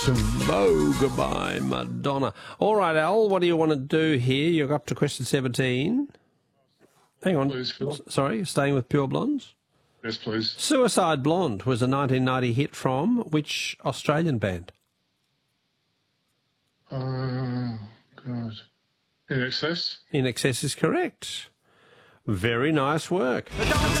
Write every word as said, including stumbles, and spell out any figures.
Vogue by Madonna. All right, Al, what do you want to do here? You're up to question seventeen. Hang on. Please, Phil. S- Sorry, staying with Pure Blondes? Yes, please. Suicide Blonde was a nineteen ninety hit from which Australian band? Oh, God. In excess? In Excess is correct. Very nice work.